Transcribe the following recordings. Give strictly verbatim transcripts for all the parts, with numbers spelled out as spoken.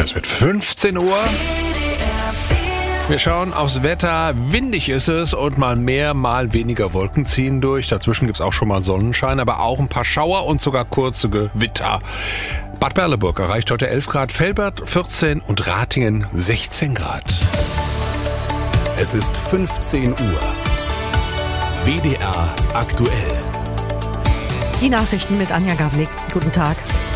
Es wird fünfzehn Uhr. Wir schauen aufs Wetter. Windig ist es und mal mehr, mal weniger Wolken ziehen durch. Dazwischen gibt es auch schon mal Sonnenschein, aber auch ein paar Schauer und sogar kurze Gewitter. Bad Berleburg erreicht heute elf Grad, Velbert vierzehn und Ratingen sechzehn Grad. Es ist fünfzehn Uhr. W D R aktuell. Die Nachrichten mit Anja Gavlik. Guten Tag.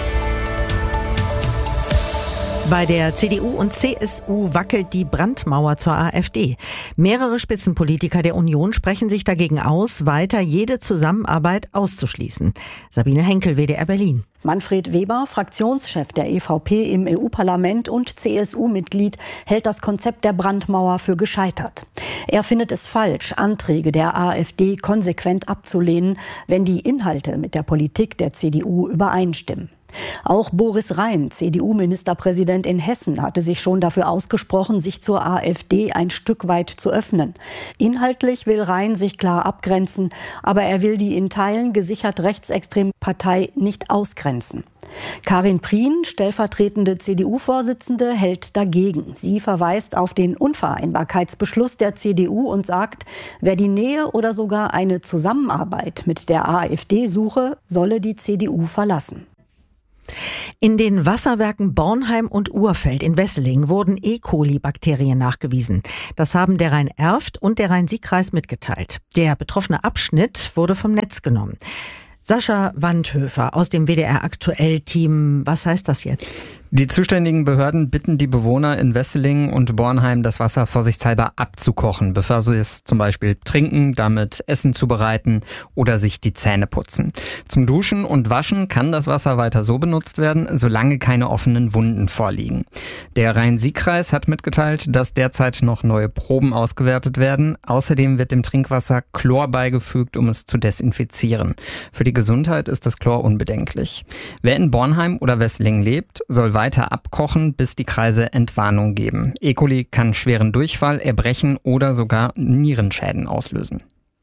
Bei der C D U und C S U wackelt die Brandmauer zur AfD. Mehrere Spitzenpolitiker der Union sprechen sich dagegen aus, weiter jede Zusammenarbeit auszuschließen. Sabine Henkel, W D R Berlin. Manfred Weber, Fraktionschef der E V P im E U-Parlament und C S U-Mitglied, hält das Konzept der Brandmauer für gescheitert. Er findet es falsch, Anträge der AfD konsequent abzulehnen, wenn die Inhalte mit der Politik der C D U übereinstimmen. Auch Boris Rhein, C D U-Ministerpräsident in Hessen, hatte sich schon dafür ausgesprochen, sich zur AfD ein Stück weit zu öffnen. Inhaltlich will Rhein sich klar abgrenzen, aber er will die in Teilen gesichert rechtsextreme Partei nicht ausgrenzen. Karin Prien, stellvertretende C D U-Vorsitzende, hält dagegen. Sie verweist auf den Unvereinbarkeitsbeschluss der C D U und sagt, wer die Nähe oder sogar eine Zusammenarbeit mit der AfD suche, solle die C D U verlassen. In den Wasserwerken Bornheim und Urfeld in Wesseling wurden E. coli-Bakterien nachgewiesen. Das haben der Rhein-Erft und der Rhein-Sieg-Kreis mitgeteilt. Der betroffene Abschnitt wurde vom Netz genommen. Sascha Wandhöfer aus dem W D R Aktuell-Team. Was heißt das jetzt? Die zuständigen Behörden bitten die Bewohner in Wesseling und Bornheim, das Wasser vorsichtshalber abzukochen, bevor sie es zum Beispiel trinken, damit Essen zubereiten oder sich die Zähne putzen. Zum Duschen und Waschen kann das Wasser weiter so benutzt werden, solange keine offenen Wunden vorliegen. Der Rhein-Sieg-Kreis hat mitgeteilt, dass derzeit noch neue Proben ausgewertet werden. Außerdem wird dem Trinkwasser Chlor beigefügt, um es zu desinfizieren. Für die Gesundheit ist das Chlor unbedenklich. Wer in Bornheim oder Wesseling lebt, soll weiter abkochen, bis die Kreise Entwarnung geben. E. coli kann schweren Durchfall, Erbrechen oder sogar Nierenschäden auslösen.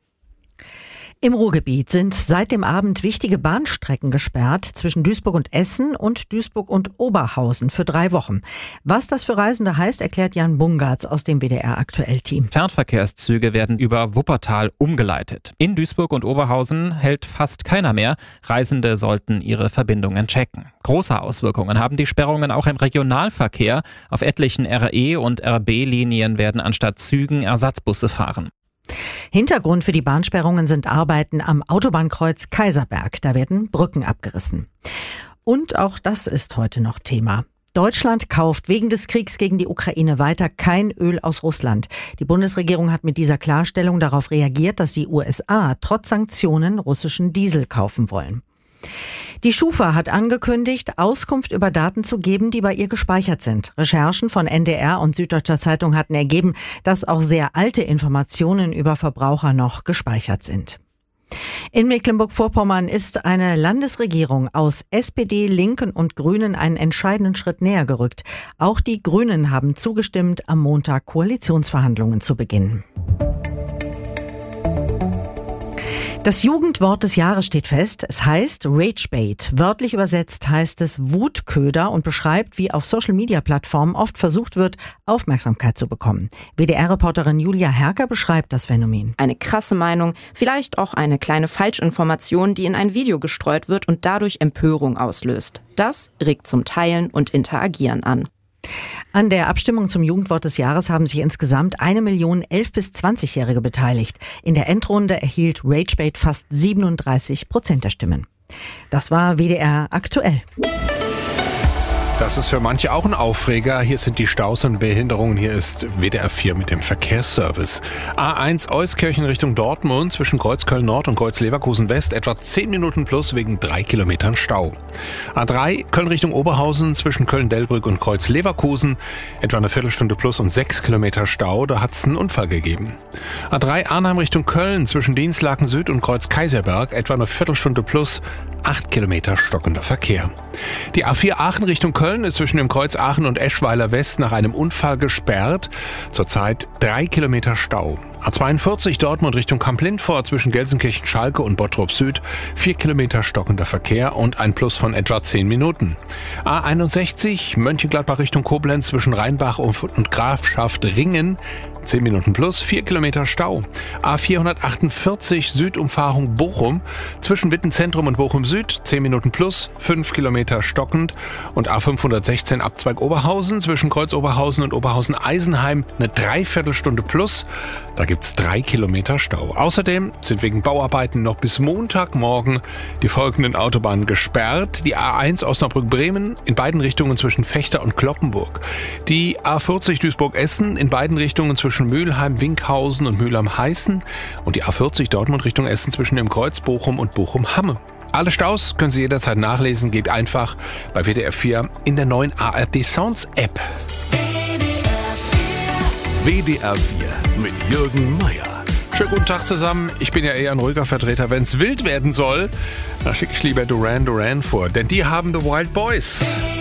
Im Ruhrgebiet sind seit dem Abend wichtige Bahnstrecken gesperrt zwischen Duisburg und Essen und Duisburg und Oberhausen für drei Wochen. Was das für Reisende heißt, erklärt Jan Bungartz aus dem W D R Aktuell-Team. Fernverkehrszüge werden über Wuppertal umgeleitet. In Duisburg und Oberhausen hält fast keiner mehr. Reisende sollten ihre Verbindungen checken. Große Auswirkungen haben die Sperrungen auch im Regionalverkehr. Auf etlichen R E- und R B-Linien werden anstatt Zügen Ersatzbusse fahren. Hintergrund für die Bahnsperrungen sind Arbeiten am Autobahnkreuz Kaiserberg. Da werden Brücken abgerissen. Und auch das ist heute noch Thema. Deutschland kauft wegen des Kriegs gegen die Ukraine weiter kein Öl aus Russland. Die Bundesregierung hat mit dieser Klarstellung darauf reagiert, dass die U S A trotz Sanktionen russischen Diesel kaufen wollen. Die Schufa hat angekündigt, Auskunft über Daten zu geben, die bei ihr gespeichert sind. Recherchen von N D R und Süddeutscher Zeitung hatten ergeben, dass auch sehr alte Informationen über Verbraucher noch gespeichert sind. In Mecklenburg-Vorpommern ist eine Landesregierung aus S P D, Linken und Grünen einen entscheidenden Schritt näher gerückt. Auch die Grünen haben zugestimmt, am Montag Koalitionsverhandlungen zu beginnen. Das Jugendwort des Jahres steht fest. Es heißt Ragebait. Wörtlich übersetzt heißt es Wutköder und beschreibt, wie auf Social-Media-Plattformen oft versucht wird, Aufmerksamkeit zu bekommen. W D R-Reporterin Julia Herker beschreibt das Phänomen. Eine krasse Meinung, vielleicht auch eine kleine Falschinformation, die in ein Video gestreut wird und dadurch Empörung auslöst. Das regt zum Teilen und Interagieren an. An der Abstimmung zum Jugendwort des Jahres haben sich insgesamt eine Million elf- bis zwanzigjährige beteiligt. In der Endrunde erhielt Ragebait fast siebenunddreißig Prozent der Stimmen. Das war W D R aktuell. Das ist für manche auch ein Aufreger. Hier sind die Staus und Behinderungen. Hier ist W D R vier mit dem Verkehrsservice. A eins Euskirchen Richtung Dortmund zwischen Kreuzköln Nord und Kreuz-Leverkusen West etwa zehn Minuten plus wegen drei Kilometern Stau. A drei Köln Richtung Oberhausen zwischen Köln-Delbrück und Kreuz-Leverkusen etwa eine Viertelstunde plus und sechs Kilometer Stau. Da hat es einen Unfall gegeben. A drei Arnheim Richtung Köln zwischen Dienstlaken Süd und Kreuz-Kaiserberg etwa eine Viertelstunde plus acht Kilometer stockender Verkehr. Die A vier Aachen Richtung Köln Köln ist zwischen dem Kreuz Aachen und Eschweiler West nach einem Unfall gesperrt. Zurzeit drei Kilometer Stau. A zweiundvierzig Dortmund Richtung Kamp-Lindfort zwischen Gelsenkirchen-Schalke und Bottrop Süd. Vier Kilometer stockender Verkehr und ein Plus von etwa zehn Minuten. A einundsechzig Mönchengladbach Richtung Koblenz zwischen Rheinbach und Grafschaft Ringen. zehn Minuten plus, vier Kilometer Stau. A vierhundertachtundvierzig Südumfahrung Bochum zwischen Wittenzentrum und Bochum Süd, zehn Minuten plus, fünf Kilometer stockend. Und A fünfhundertsechzehn Abzweig Oberhausen zwischen Kreuz Oberhausen und Oberhausen Eisenheim eine Dreiviertelstunde plus. Da gibt's drei Kilometer Stau. Außerdem sind wegen Bauarbeiten noch bis Montagmorgen die folgenden Autobahnen gesperrt. Die A eins Osnabrück-Bremen in beiden Richtungen zwischen Vechta und Cloppenburg. Die A vierzig Duisburg-Essen in beiden Richtungen zwischen zwischen Mülheim-Winkhausen und Mülheim-Heißen und die A vierzig Dortmund Richtung Essen zwischen dem Kreuz Bochum und Bochum-Hamme. Alle Staus können Sie jederzeit nachlesen, geht einfach bei W D R vier in der neuen A R D Sounds App. W D R vier mit Jürgen Meier. Schönen guten Tag zusammen. Ich bin ja eher ein ruhiger Vertreter. Wenn es wild werden soll, dann schicke ich lieber Duran Duran vor, denn die haben The Wild Boys.